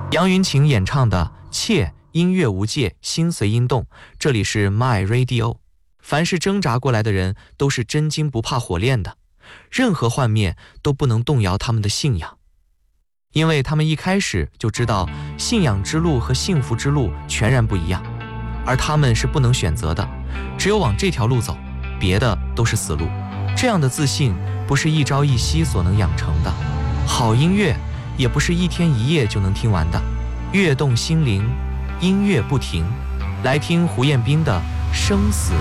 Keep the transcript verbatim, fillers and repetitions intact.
杨云晴演唱的《切》，音乐无界，心随音动。这里是 My Radio。凡是挣扎过来的人，都是真金不怕火炼的，任何幻灭都不能动摇他们的信仰，因为他们一开始就知道信仰之路和幸福之路全然不一样，而他们是不能选择的，只有往这条路走，别的都是死路。这样的自信不是一朝一夕所能养成的，好音乐也不是一天一夜就能听完的，悦动心灵，音乐不停。来听胡彦斌的《生死》。